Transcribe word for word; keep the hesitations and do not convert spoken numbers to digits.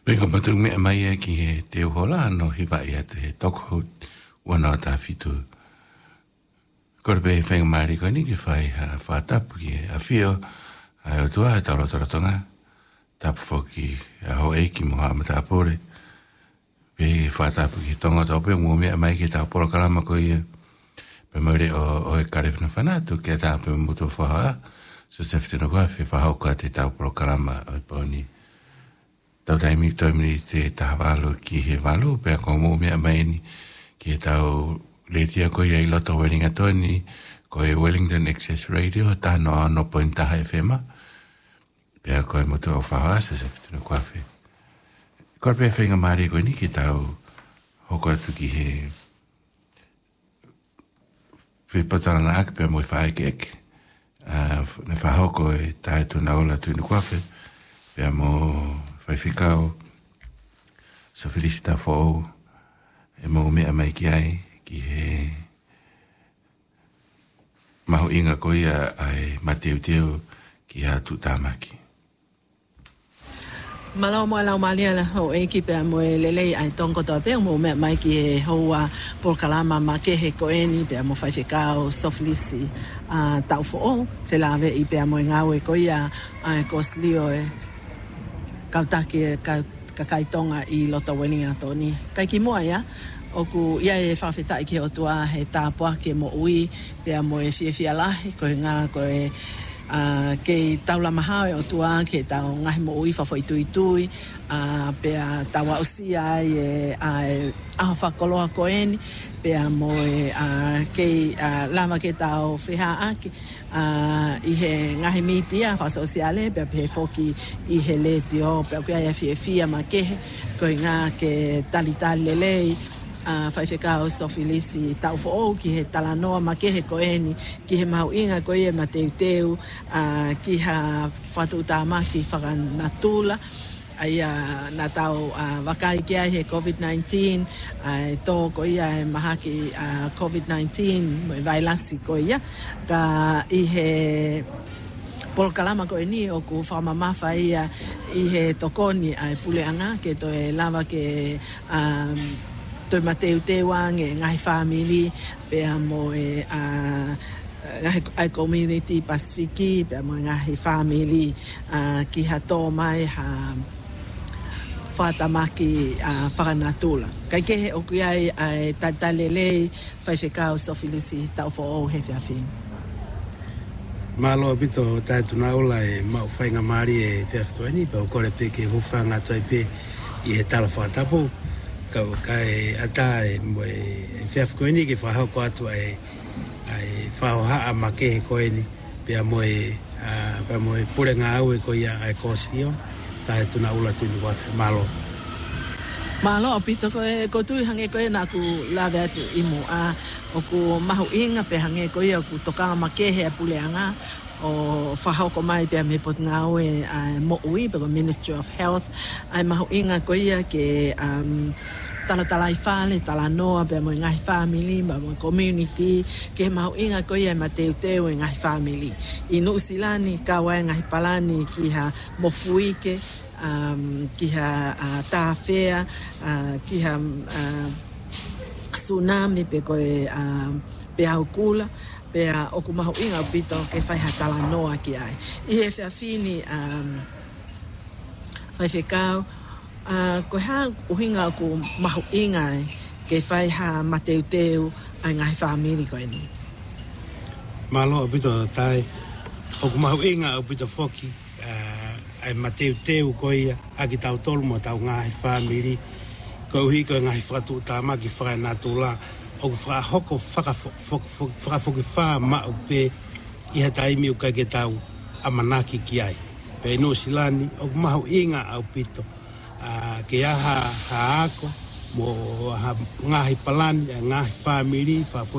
Venga matu me mai e ki he te uhola no hiwa ia te toko wana ta fitu. Korbe whenga maari koe ni ki whai ha whātapu ki a whio a o tua e tauro taratonga. Tapu whoki a ho eiki moha ama tāpore. Pe whātapu ki tonga taupe mua mea mai ki tau poro karama koe ia. Pe maure o, o e karewhina whanatu ki a tāpe mutu whaha. So se whitino koe whi whahauka te tau poro karama o i pōni. Tau taimi toimini te tahawalo ki he walo, pea ko mō mea maini ki he tau letia ko i loto Wellinga Tony, ko e Wellington Access Radio, tāno ano pointaha F M, pea ko e motu o whahasa sa whituna kuawhi. Ko pea whenga maari koe ni ki tau hoko atu ki he whipatana na ak, pea moi whaeke ek, ne whahoko e tae tu naola tu inu kuawhi, pea mo Whai whikau, sa whirisita whou, e mō mea mai ki ai, ki he maho inga koia ai mateu teo ki a tu tāmaki. Malau mo lau malia la ho e ki pe mo lele ai tongo to pe mo me mai ki e hoa por kalama ma ke he ko eni pe mo fai fikao soflisi a tau fo fe la ve i pe mo ngau e koia ai koslio e kautaki ka ka kaitonga i loto Wellinga Tony. Kai ki moa ia, oku ia e whawhetai ki o tua he tāpua ke mo ui, pea mo e fia fia lahi, koe ngā koe uh, ke taula mahau e o tua, ke tau ngahi mo ui whawhoi tui tui, uh, pea tawa osia e uh, aho whakoloa koeni, pea mo e uh, ke uh, lama ke tau whiha aki, uh, i he ngahi mitia wha sosiale, pea pe foki i he leti o, pea kia ia fia fia ma kehe, koe ngā ke tali tali lelei, uh, whai whekao sofilisi tau fo ki he talanoa ma kehe koeni, ki he mau inga koe e ma teu teu, uh, ki ha whatu tāmaki whakanatula, ai uh, na tau uh, wakai kia he COVID nineteen, ai uh, tō ko ia e mahaki uh, COVID nineteen, mo e vailasi ko ia, ka i he polkalama ko e ni o ku whamamafa ia i he tokoni ai puleanga, ke to e lava ke um, to mateu te wange ngai family, pea mo e uh, ngahi ai community Pasifiki, pea mo ngahi family uh, ki ha tō mai ha whatamaki a uh, whakanatula. Kai kehe o kui ai ai tatalelei whai whekao sofilisi tau fo o he whiawhin. Malo bito tae tuna ola e mau whainga maari e whiawhikoeni, pa o kore pe ke hufanga toi pe i he tala whatapu. Kau kai ata e mo e whiawhikoeni ke whahau ko atu ai ai whahoha a makehe koeni, pia mo e uh, pia mo e pure ngā au e ko ia ai kosio. Tae tuna ula tunu wafe malo. Malo o pito koe ko tui hange koe na ku lawe atu imu a o ku mahu inga pe hange koe o ku tokanga makehe a puleanga o whahau ko mai pia me pot ngau e uh, mo ui pe ko Ministry of Health ai mahu inga koe ke um, tala tala i whale, tala noa, pia mo ngahi family, ma mo community, ke mahu inga koe e ma teu teu e ngahi family. I Nuusilani, kawa e ngahi palani ki ha mofuike, um, ki ha uh, tāwhea, uh, ki ha uh, tsunami pe koe uh, pe au kula, pea oku mahu inga pito ke whai ha tala noa ki ai. I he whiawhini um, whai whekau, Uh, ko ha uhinga ku mahu inga ke whai ha mateu teu ai ngai whamiri koe ni. Malo o pito tai, o ku mahu inga o pito foki uh, ai mateu teu koe ia, aki tau tolu mo tau ngai whamiri, ko uhi koe ngai whakatu utama ki whakanatula, o ku whakahoko whakafoki wha ma o pe iha taimi o kai ke tau amanaki ki ai. Pe Nuusilani, o ku mahu inga au pito, Uh, ke aha ha ako mo ha ngahi palani ngahi family fa